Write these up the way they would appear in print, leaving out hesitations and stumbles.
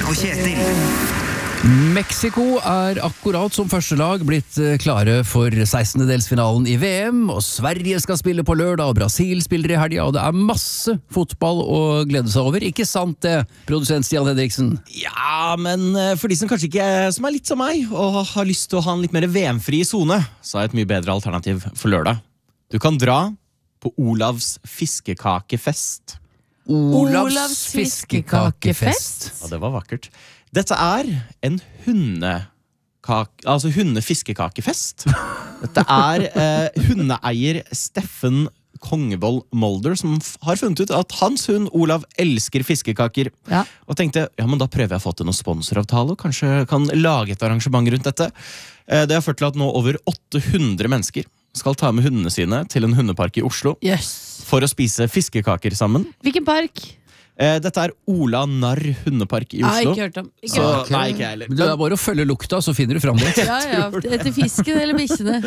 og Kjetil. Mexico akkurat som første lag blitt klare for 16-delsfinalen i VM, og Sverige skal spille på lørdag, og Brasil spiller i helga, og det masse fotball å glede seg over. Ikke sant det, produsent Stian Henriksen? Ja, men for de som kanskje ikke som litt som meg, og har lyst til å ha en litt mer VM-fri zone, så et mye bedre alternativ for lørdag. Du kan dra på Olavs fiskekakefest. Olavs fiskekakefest? Ja, det var vakkert. Dette en hundefiskekakefest. Dette hundeeier Steffen Kongebold Molder som har funnet ut at hans hund Olav elsker fiskekaker. Ja. Og tenkte, ja, men da prøver jeg å få til noen sponsoravtale og kanskje kan lage et arrangement rundt dette. Det har ført til at nå over 800 mennesker skal ta med hundene sine til en hundepark i Oslo for å spise fiskekaker sammen. Hvilken park? Dette Ola Narr hundepark i Oslo. Ikke hørt om. Så, nei, ikke jeg heller. Men det bare å følge lukta, så finner du fram det. Ja, etter fisken eller bikkjene.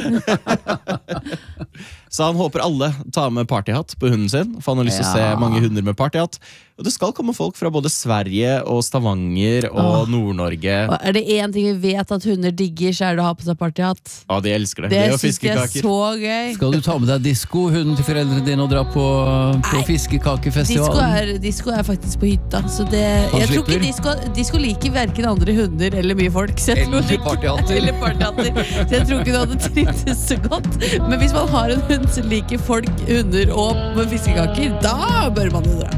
Så han håper alle tar med partyhatt på hunden sin, for han har lyst til å se mange hunder med partyhatt. Og det skal komme folk fra både Sverige og Stavanger og Nord-Norge. Og det en ting vi vet at hunder digger, så det å ha på seg partyhatt. Ja, de elsker det. Det og synes jeg fiskekaker. Så gøy. Skal du ta med deg disko, hunden til foreldrene dine, og dra på fiskekakefestivalen? Disko faktisk på hytta, så jeg tror ikke disko liker hverken andre hunder eller mye folk. Så jeg tror Eller partyhatter. Eller partyhatter. Så jeg tror ikke du hadde trivdes så godt. Men hvis man har en hund som liker folk, hunder og fiskekaker, da bør man jo dra.